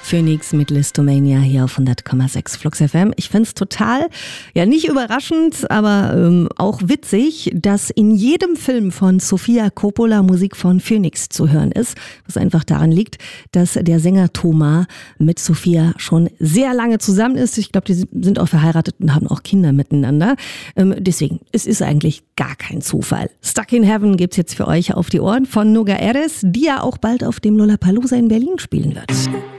Phoenix mit Listomania hier auf 100,6 Flux FM. Ich find's total, ja nicht überraschend, aber auch witzig, dass in jedem Film von Sofia Coppola Musik von Phoenix zu hören ist. Was einfach daran liegt, dass der Sänger Thomas mit Sofia schon sehr lange zusammen ist. Ich glaube, die sind auch verheiratet und haben auch Kinder miteinander. Deswegen, es ist eigentlich gar kein Zufall. Stuck in Heaven gibt's jetzt für euch auf die Ohren von Noga Erez, die ja auch bald auf dem Lollapalooza in Berlin spielen wird.